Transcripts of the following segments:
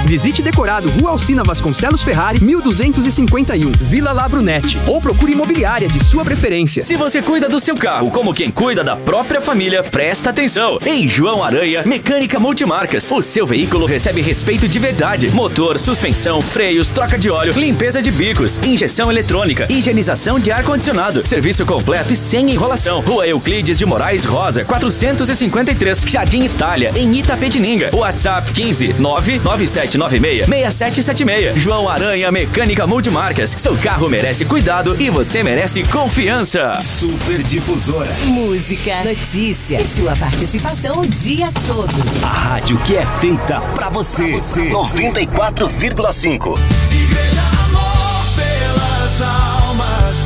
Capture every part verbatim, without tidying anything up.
Visite Decorado, Rua Alcina Vasconcelos Ferrari, mil duzentos e cinquenta e um, Vila Labrunete, ou procure imobiliária de sua preferência. Se você cuida do seu carro como quem cuida da própria família, presta atenção. Em João Aranha, Mecânica Multimarcas. O seu veículo recebe respeito de verdade. Motor, suspensão, freios, troca de óleo, limpeza de bicos, injeção eletrônica, higienização de ar-condicionado. Serviço completo e sem enrolação. Rua Euclides de Moraes Rosa, quatrocentos e cinquenta e três, Jardim Itália, em Itapetininga. WhatsApp quinze, nove nove sete nove seis, seis sete sete seis. João Aranha, Mecânica Multimarcas. Seu carro merece cuidado e você merece confiança. Super Difusora. Música, notícia e sua participação o dia todo. A rádio que é feita pra você. Pra você. noventa e quatro vírgula cinco. Igreja Amor pelas Almas.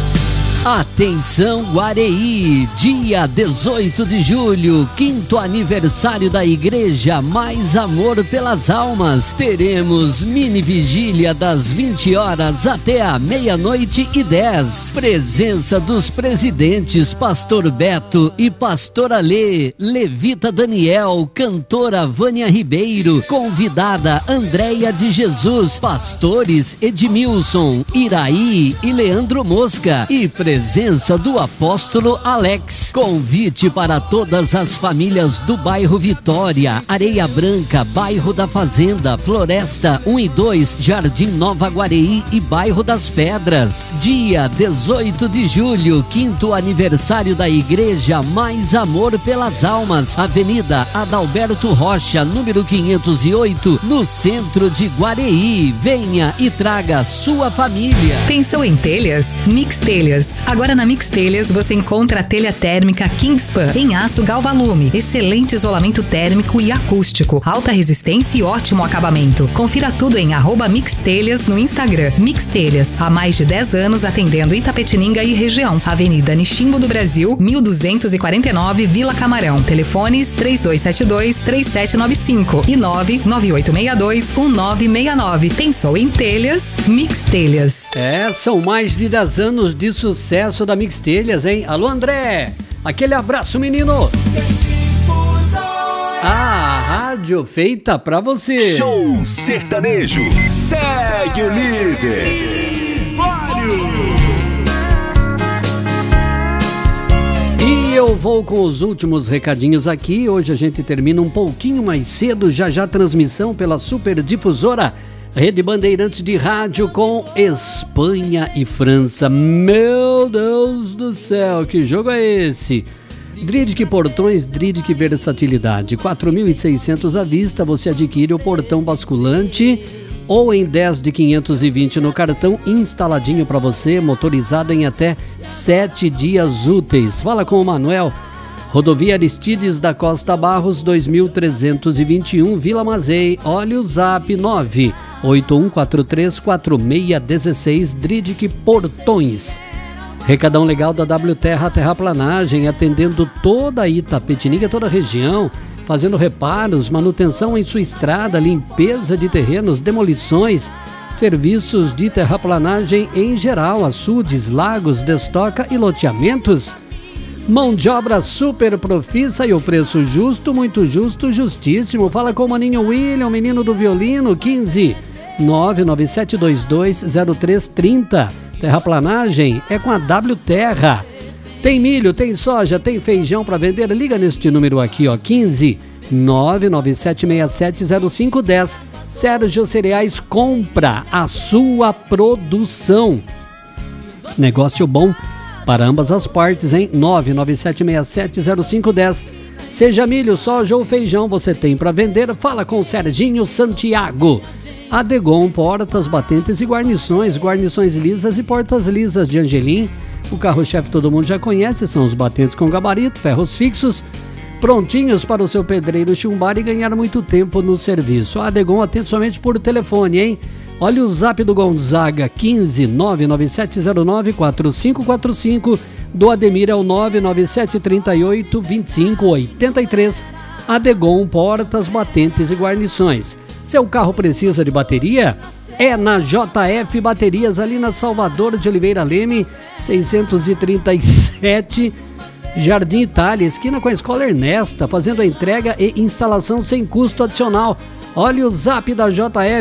Atenção Guareí, dia dezoito de julho, quinto aniversário da Igreja Mais Amor pelas Almas. Teremos mini vigília das vinte horas até a meia-noite e dez. Presença dos presidentes Pastor Beto e Pastor Alê, Levita Daniel, cantora Vânia Ribeiro, convidada Andréia de Jesus, pastores Edmilson, Iraí e Leandro Mosca e presença do apóstolo Alex. Convite para todas as famílias do bairro Vitória, Areia Branca, bairro da Fazenda, Floresta um e dois, Jardim Nova Guareí e bairro das Pedras. Dia dezoito de julho, quinto aniversário da Igreja Mais Amor pelas Almas, Avenida Adalberto Rocha, número quinhentos e oito, no centro de Guareí. Venha e traga sua família. Pensou em telhas? Mix Telhas. Agora na Mix Telhas você encontra a telha térmica Kingspan em aço Galvalume, excelente isolamento térmico e acústico, alta resistência e ótimo acabamento. Confira tudo em arroba Mix Telhas no Instagram. Mix Telhas, há mais de dez anos atendendo Itapetininga e região. Avenida Nishimbo do Brasil, mil duzentos e quarenta e nove, Vila Camarão. Telefones três dois sete dois, três sete nove cinco e nove nove oito seis dois, um nove seis nove. Pensou em telhas? Mix Telhas. É, são mais de dez anos de sucesso da Mix Telhas, hein? Alô, André! Aquele abraço, menino! A rádio feita pra você. Show sertanejo. Segue o líder. E eu vou com os últimos recadinhos aqui. Hoje a gente termina um pouquinho mais cedo. Já já transmissão pela Super Difusora Rede Bandeirantes de Rádio com Espanha e França. Meu Deus do céu, que jogo é esse? Dridke Portões, Dridke Versatilidade. quatro mil e seiscentos à vista, você adquire o portão basculante ou em dez de quinhentos e vinte no cartão, instaladinho para você, motorizado em até sete dias úteis. Fala com o Manuel. Rodovia Aristides da Costa Barros, dois mil trezentos e vinte e um, Vila Mazei. Olha o zap nove oito um quatro três quatro seis um seis, Dridke Portões. Recadão legal da W Terra Terraplanagem, atendendo toda a Itapetininga, toda a região, fazendo reparos, manutenção em sua estrada, limpeza de terrenos, demolições, serviços de terraplanagem em geral, açudes, lagos, destoca e loteamentos. Mão de obra super profissa e o preço justo, muito justo, justíssimo. Fala com o maninho William, menino do violino, quinze nove nove sete dois dois zero três três zero. Terraplanagem é com a W Terra. Tem milho, tem soja, tem feijão para vender? Liga neste número aqui, ó, quinze nove nove sete seis sete zero cinco um zero. Sérgio Cereais compra a sua produção. Negócio bom para ambas as partes, hein? nove nove sete seis sete zero cinco um zero. Seja milho, soja ou feijão, você tem para vender? Fala com o Serginho Santiago. Adegon, portas, batentes e guarnições, guarnições lisas e portas lisas de Angelim. O carro-chefe todo mundo já conhece, são os batentes com gabarito, ferros fixos, prontinhos para o seu pedreiro chumbar e ganhar muito tempo no serviço. A Adegon atende somente por telefone, hein? Olha o zap do Gonzaga, quinze nove nove sete zero nove quatro cinco quatro cinco, do Ademir é o nove nove sete três oito dois cinco oito três. Adegon, portas, batentes e guarnições. Seu carro precisa de bateria? É na J F Baterias, ali na Salvador de Oliveira Leme, seiscentos e trinta e sete, Jardim Itália, esquina com a Escola Ernesta, fazendo a entrega e instalação sem custo adicional. Olha o zap da J F.